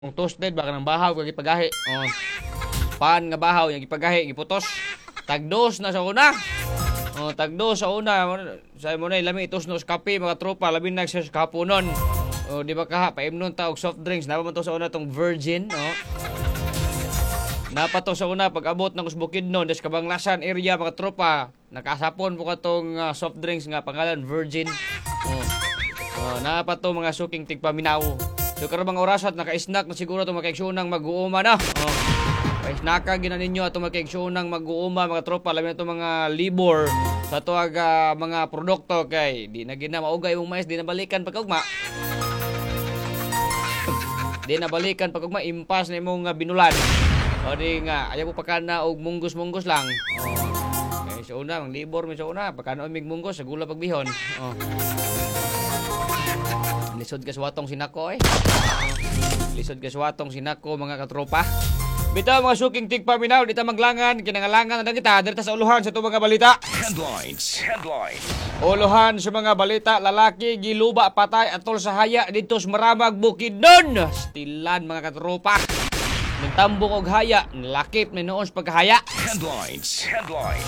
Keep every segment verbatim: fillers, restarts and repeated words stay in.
Ang toasted baka ng bahaw kag ipagahi. Oh. Pan nga bahaw yang ipagahi giputos. Tagdos na sa una. Oh, tagdos sa una. Sa mo na lami itos no kape mga tropa labi na sa kapunon. Oh, di ba ka paimnon ta og soft drinks na man to sa una tong Virgin, oh. Napato sa una pag-abot ng Usbukidnon des Kabanglasan area mga tropa. Nakasapon po ka tong uh, soft drinks nga pangalan Virgin. Oh. Oh, napato mga suking tigpaminaw. So karon mga orasat naka-snack na siguro to makaigsyon mag-uuma na. Oh. Paisnaka gina ninyo ato makaigsyon mag-uuma mga tropa labi na to mga libor sa tuwag uh, mga produkto kay di na gina maugay imong mais di na balikan pagkugma. Di na balikan pagkugma impas na imong uh, binulan. O di nga ayaw po pakana og munggos-munggos lang. Oh. Okay, so una ang libor mi sa una pakana og mig munggos sa gula pagbihon. Oh. Lisod ka swatong sinako eh. Lisod ka swatong sinako mga katropa. Bitaw mga suking tigpaminaw dita maglangan kinangalangan na kita dito sa uluhan sa itong mga balita. Headlines. Headlines. Uluhan sa mga balita lalaki giluba patay atol sa haya dito sa Maramag Bukidnon. Stilan mga katropa. Nagtambong og haya, lakip na noon sa pagkahaya. Headlines. Headlines.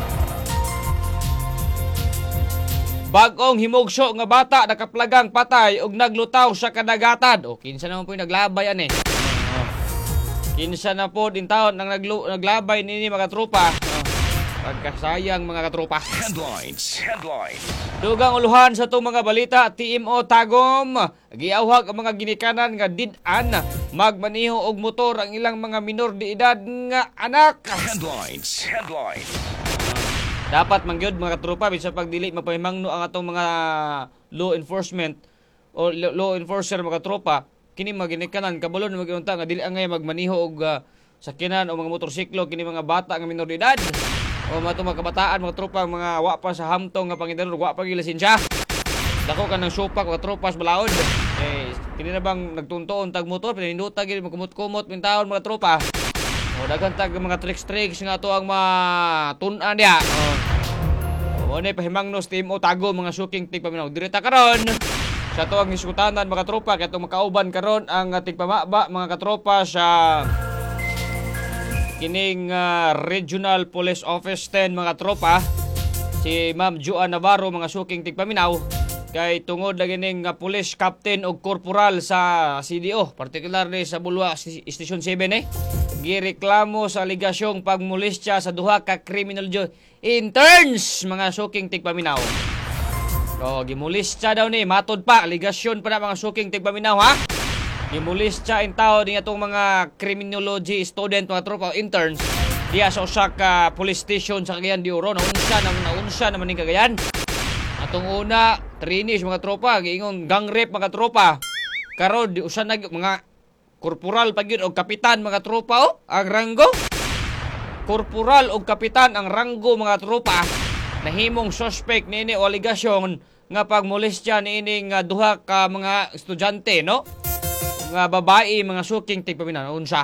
Bagong himugso nga bata nakaplagang patay og naglutaw sa kadagatan. O kinsa naman po yung naglabay ani. Oh. Kinsa na po din taon nang naglu- naglabay nini mga tropa. Oh. Pagkasayang mga katropa. Headlines. Headlines. Dugang uluhan sa itong mga balita, T M O Tagom, giawhag ang mga ginikanan nga did-an magmaniho og motor ang ilang mga minor de edad nga anak. Headlines. Headlines. Dapat mangyod mga katropa bisa pagdili mapahimangno ang atong mga law enforcement o law enforcer mga katropa kini mga ginikanan kabulon magiunta nga dili angay magmaniho og uh, sakyanan o mga motorsiklo kini mga bata nga minor de edad o mga mga kabataan mga tropa mga wa pa sa hamtong nga pangidalor wa pa gilisensya. Dako ka ng sopak mga tropa sa balaod. Eh kini na bang nagtuntoon tag motor pininduta gid magkumot-kumot min taon mga tropa. O daghan tag mga tricks-tricks nga to ang matun-an dia. O ni pahimangno sa T M O Tago mga suking tigpaminaw. Direta karon sa to ang hisutanan mga tropa kay itong makauban karon ang tigpamaba mga katropa sa kining uh, Regional Police Office ten mga tropa si Ma'am Joan Navarro mga suking tigpaminaw kay tungod lagi ning uh, police captain o corporal sa C D O particularly sa Bulwa Station seven eh gireklamo sa aligasyong pagmolestya sa duha ka criminal jo interns mga suking tigpaminaw. O gimolestya daw ni matod pa aligasyon pa na mga suking tigpaminaw ha. Gimolestya in tao din atong mga criminology student mga tropa interns diya sa usa ka police station sa Cagayan de Oro naunsa na naunsa naman ning Cagayan. Atong una trainees mga tropa giingon gang rape mga tropa. Karon di usa nag mga korporal pagyud og kapitan mga tropa o ang ranggo. Korporal og kapitan ang ranggo mga tropa. Nahimong suspect niini o aligasyon nga pagmolestya niining uh, duha ka mga estudyante no. Nga babae mga suking tigpaminaw unsa.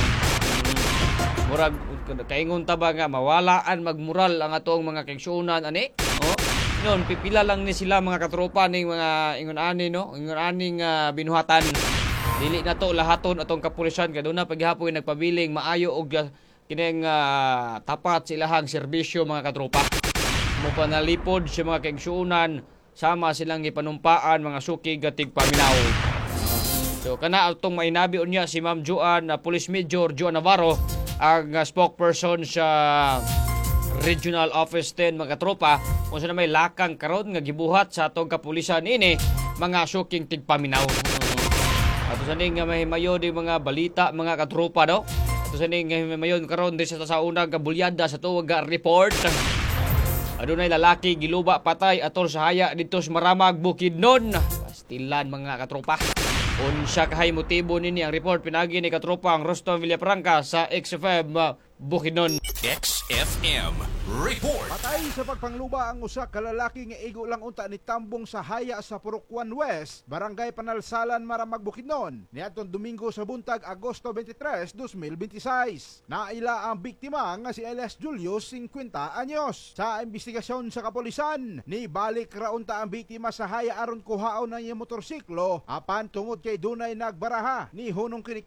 Murag kaingon ta ba nga mawalaan magmural ang atong mga kaigsuonan ani? Oh. Noon pipila lang ni sila mga katropa ning mga ingon ani no, ingon aning uh, binuhatan. Dili na to lahaton atong kapulisan kay doon na paghapon nagpabiling maayo og uh, kining uh, tapat silahang serbisyo mga katropa. Mo panalipod sa mga kaigsuonan sama silang gipanumpaan mga suki gatig paminaw. So kana atong mainabi unya si Ma'am Joan uh, Police Major Joan Navarro ang uh, spokesperson sa Regional Office ten mga tropa kung saan may lakang karon nga gibuhat sa atong kapulisan ini mga suking tigpaminaw. Ato sa ning nga mahimayo di mga balita mga katropa no. Ato sa ning nga mahimayon karon di sa sa unang kabulyada sa tuwag report. Adunay lalaki giluba patay atol sa haya dito sa Maramag Bukidnon. Pastilan mga katropa. Unsa kahay motibo nini ang report pinagi ni katropa ang Roston Villafranca sa X F M uh, Bukidnon. X F M Report. Patay sa pagpangluba ang usa ka lalaki nga igo lang unta ni tambong sa haya sa Purokwan West, Barangay Panalsalan, Maramag, Bukidnon. Niadtong Domingo sa buntag, Agosto twenty-tres, twenty twenty-six. Naila ang biktima nga si Elias Julius, fifty anyos. Sa investigasyon sa kapolisan, ni balik ra unta ang biktima sa haya aron kuhaon ang iyang motorsiklo apan tungod kay dunay nagbaraha ni hunong kini